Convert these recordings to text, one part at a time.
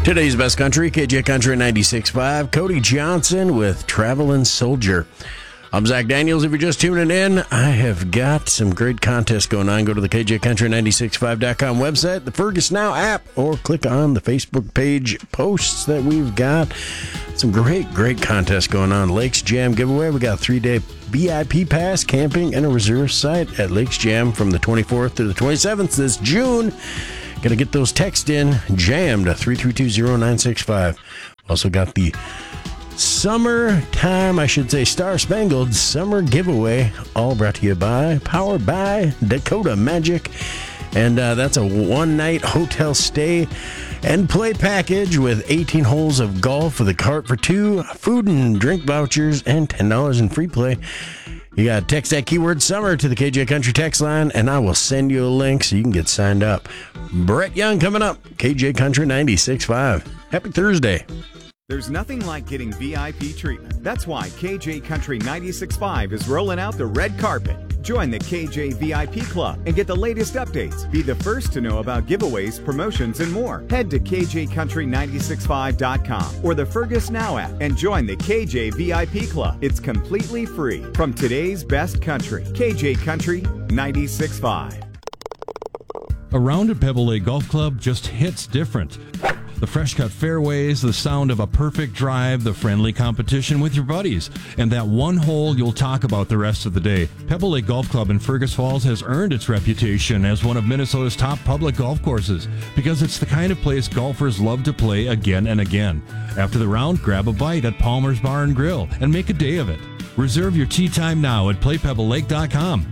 Today's Best Country, KJ Country 96.5. Cody Johnson with Travelin' Soldier. I'm Zach Daniels. If you're just tuning in, I have got some great contests going on. Go to the KJCountry965.com website, the Fergus Now app, or click on the Facebook page posts that we've got. Some great contests going on. Lakes Jam giveaway. We got a 3-day VIP pass, camping, and a reserve site at Lakes Jam from the 24th to the 27th this June. Got to get those texts in. Jam to 3320965. Also got the summertime, Star Spangled Summer Giveaway, all brought to you by, powered by Dakota Magic. And that's a one-night hotel stay and play package with 18 holes of golf with a cart for two, food and drink vouchers, and $10 in free play. You got to text that keyword summer to the KJ Country text line, and I will send you a link so you can get signed up. Brett Young coming up, KJ Country 96.5. Happy Thursday. There's nothing like getting VIP treatment. That's why KJ Country 96.5 is rolling out the red carpet. Join the KJ VIP Club and get the latest updates. Be the first to know about giveaways, promotions, and more. Head to KJCountry965.com or the Fergus Now app and join the KJ VIP Club. It's completely free. From today's best country, KJ Country 96.5. A round at Pebble Lake Golf Club just hits different. The fresh-cut fairways, the sound of a perfect drive, the friendly competition with your buddies, and that one hole you'll talk about the rest of the day. Pebble Lake Golf Club in Fergus Falls has earned its reputation as one of Minnesota's top public golf courses because it's the kind of place golfers love to play again and again. After the round, grab a bite at Palmer's Bar and Grill and make a day of it. Reserve your tee time now at playpebblelake.com.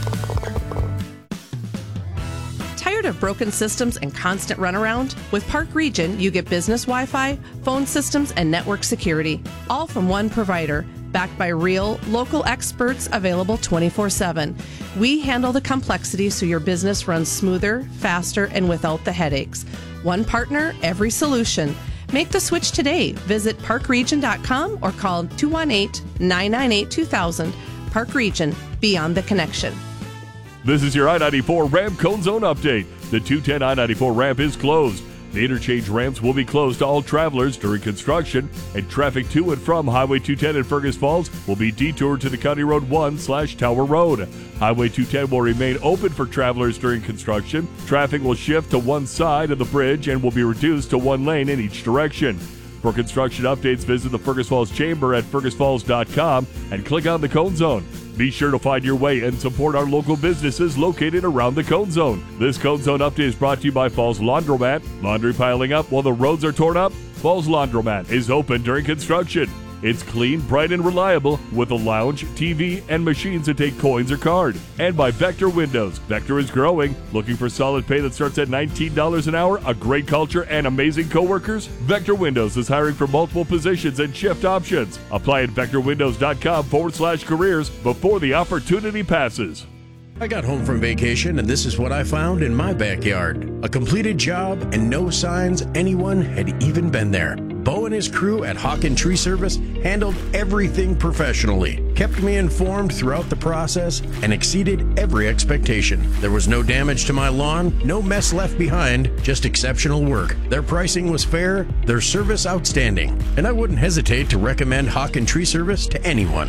Tired of broken systems and constant runaround? With Park Region, you get business Wi-Fi, phone systems, and network security, all from one provider, backed by real, local experts available 24/7. We handle the complexity so your business runs smoother, faster, and without the headaches. One partner, every solution. Make the switch today. Visit parkregion.com or call 218-998-2000. Park Region, beyond the connection. This is your I-94 ramp cone zone update. The 210 I-94 ramp is closed. The interchange ramps will be closed to all travelers during construction, and traffic to and from Highway 210 in Fergus Falls will be detoured to the County Road 1/Tower Road. Highway 210 will remain open for travelers during construction. Traffic will shift to one side of the bridge and will be reduced to one lane in each direction. For construction updates, visit the Fergus Falls Chamber at fergusfalls.com and click on the Cone Zone. Be sure to find your way and support our local businesses located around the Cone Zone. This Cone Zone update is brought to you by Falls Laundromat. Laundry piling up while the roads are torn up? Falls Laundromat is open during construction. It's clean, bright, and reliable with a lounge, TV, and machines that take coins or card. And by Vector Windows. Vector is growing. Looking for solid pay that starts at $19 an hour, a great culture, and amazing coworkers? Vector Windows is hiring for multiple positions and shift options. Apply at vectorwindows.com/careers before the opportunity passes. I got home from vacation, and this is what I found in my backyard. A completed job and no signs anyone had even been there. Bo and his crew at Hawken Tree Service handled everything professionally, kept me informed throughout the process, and exceeded every expectation. There was no damage to my lawn, no mess left behind, just exceptional work. Their pricing was fair, their service outstanding, and I wouldn't hesitate to recommend Hawken Tree Service to anyone.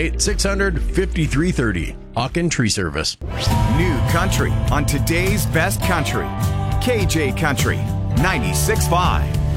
218-600-5330. Hawken Tree Service. New country on today's best country. KJ Country 96.5.